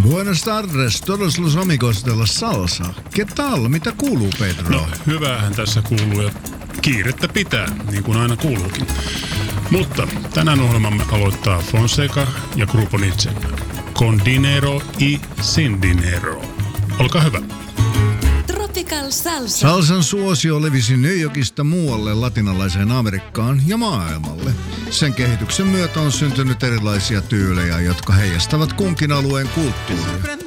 Buenas tardes, todos los amigos de la salsa. ¿Qué tal? Mitä kuuluu, Pedro? No, hyvähän tässä kuuluu ja kiirettä pitää, niin kuin aina kuuluukin. Mutta tänään ohjelmamme aloittaa Fonseca ja Grupo Nietzsche. Con dinero y sin dinero. Olkaa hyvä. Tropical Salsa. Salsan suosio levisi New Yorkista muualle latinalaiseen Amerikkaan ja maailmalle. Sen kehityksen myötä on syntynyt erilaisia tyylejä, jotka heijastavat kunkin alueen kulttuuria.